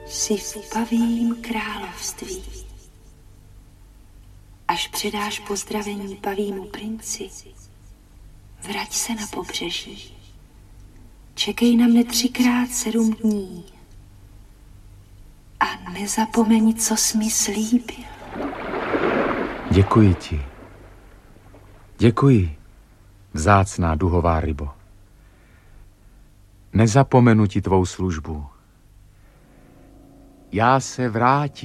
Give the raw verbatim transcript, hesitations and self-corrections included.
Jsi v pavím království. Až předáš pozdravení pavímu princi, vrať se na pobřeží. Čekej na mne třikrát sedm dní a nezapomeň, co jsi mi slíbil. Děkuji ti. Děkuji, vzácná duhová rybo. Nezapomenu ti tvou službu. Já se vrátím.